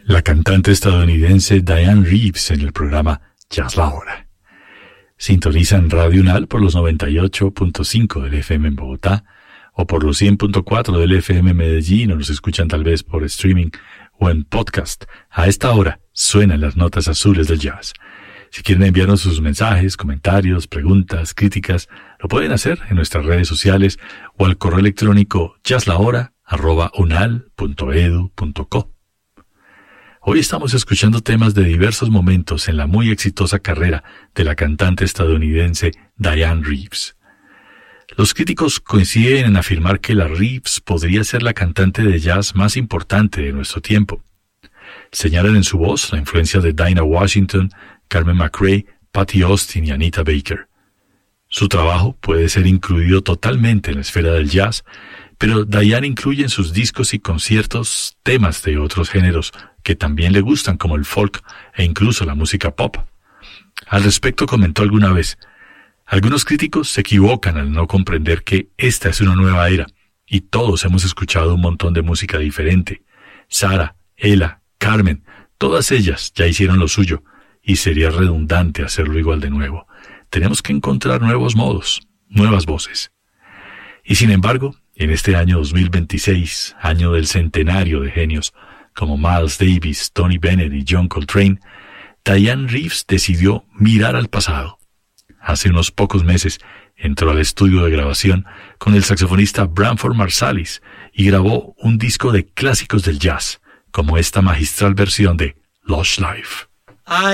la cantante estadounidense Dianne Reeves en el programa Jazz La Hora. Sintonizan Radio UNAL por los 98.5 del FM en Bogotá o por los 100.4 del FM en Medellín, o nos escuchan tal vez por streaming o en podcast. A esta hora suenan las notas azules del jazz. Si quieren enviarnos sus mensajes, comentarios, preguntas, críticas, lo pueden hacer en nuestras redes sociales o al correo electrónico jazzlahora@unal.edu.co. Hoy estamos escuchando temas de diversos momentos en la muy exitosa carrera de la cantante estadounidense Dianne Reeves. Los críticos coinciden en afirmar que la Reeves podría ser la cantante de jazz más importante de nuestro tiempo. Señalan en su voz la influencia de Dinah Washington, Carmen McRae, Patti Austin y Anita Baker. Su trabajo puede ser incluido totalmente en la esfera del jazz, pero Dianne incluye en sus discos y conciertos temas de otros géneros que también le gustan, como el folk e incluso la música pop. Al respecto comentó alguna vez: algunos críticos se equivocan al no comprender que esta es una nueva era, y todos hemos escuchado un montón de música diferente. Sarah, Ella, Carmen, todas ellas ya hicieron lo suyo, y sería redundante hacerlo igual de nuevo. Tenemos que encontrar nuevos modos, nuevas voces. Y sin embargo, en este año 2026, año del centenario de genios como Miles Davis, Tony Bennett y John Coltrane, Dianne Reeves decidió mirar al pasado. Hace unos pocos meses entró al estudio de grabación con el saxofonista Branford Marsalis y grabó un disco de clásicos del jazz, como esta magistral versión de Lush Life.